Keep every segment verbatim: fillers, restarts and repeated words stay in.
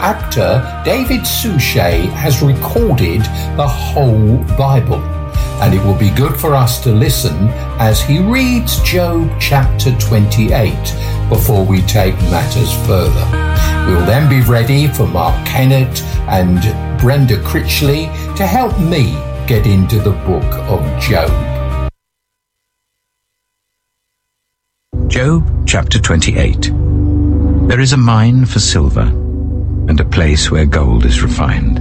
actor David Suchet has recorded the whole Bible, and it will be good for us to listen as he reads Job chapter twenty-eight before we take matters further. We'll then be ready for Mark Kennett and Brenda Critchley to help me get into the book of Job. Job chapter twenty-eight. There is a mine for silver, and a place where gold is refined.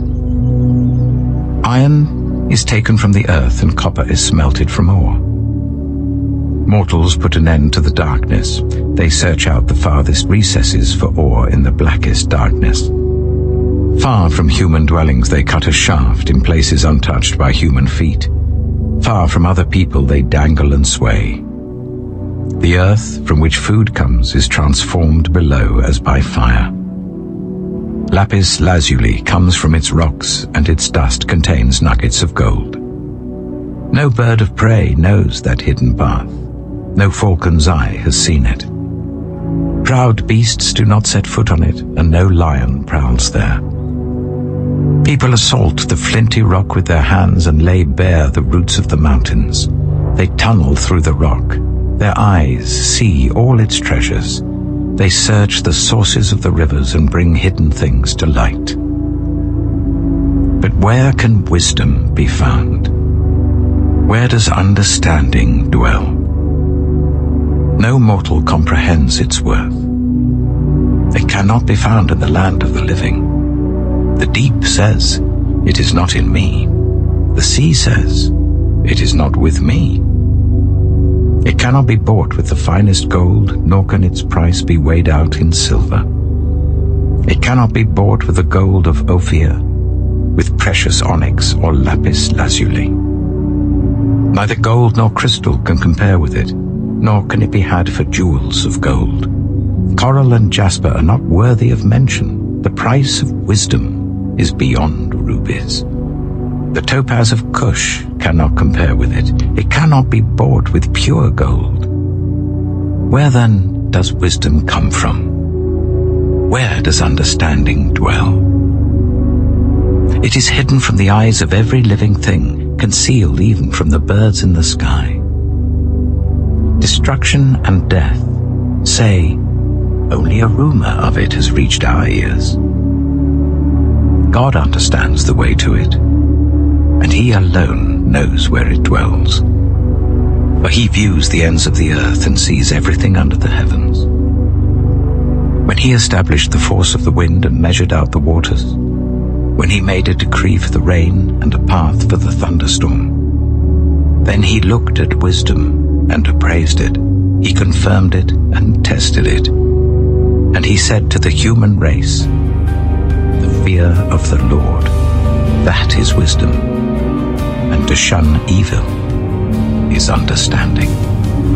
Iron is taken from the earth, and copper is smelted from ore. Mortals put an end to the darkness. They search out the farthest recesses for ore in the blackest darkness. Far from human dwellings they cut a shaft in places untouched by human feet. Far from other people they dangle and sway. The earth from which food comes is transformed below as by fire. Lapis lazuli comes from its rocks, and its dust contains nuggets of gold. No bird of prey knows that hidden path. No falcon's eye has seen it. Proud beasts do not set foot on it, and no lion prowls there. People assault the flinty rock with their hands and lay bare the roots of the mountains. They tunnel through the rock. Their eyes see all its treasures. They search the sources of the rivers and bring hidden things to light. But where can wisdom be found? Where does understanding dwell? No mortal comprehends its worth. It cannot be found in the land of the living. The deep says, "It is not in me." The sea says, "It is not with me." It cannot be bought with the finest gold, nor can its price be weighed out in silver. It cannot be bought with the gold of Ophir, with precious onyx or lapis lazuli. Neither gold nor crystal can compare with it, nor can it be had for jewels of gold. Coral and jasper are not worthy of mention. The price of wisdom is beyond rubies. The topaz of Cush cannot compare with it. It cannot be bought with pure gold. Where then does wisdom come from? Where does understanding dwell? It is hidden from the eyes of every living thing, concealed even from the birds in the sky. Destruction and death say, only a rumor of it has reached our ears. God understands the way to it, and he alone knows where it dwells. For he views the ends of the earth and sees everything under the heavens. When he established the force of the wind and measured out the waters, when he made a decree for the rain and a path for the thunderstorm, then he looked at wisdom and appraised it. He confirmed it and tested it. And he said to the human race, "The fear of the Lord, that is wisdom, and to shun evil is understanding."